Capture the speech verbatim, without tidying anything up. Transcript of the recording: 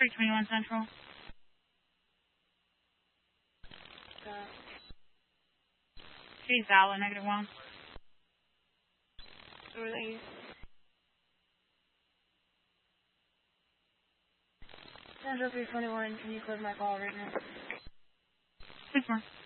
three twenty-one Central. Uh, She's valid, negative one. over there. Central three twenty-one, can you close my call right now? Six more.